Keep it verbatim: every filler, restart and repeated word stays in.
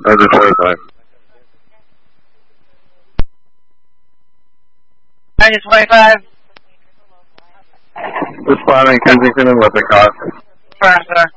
Over twenty-five. Minus twenty-five. Responding Kensington and Lippincott. First, sir.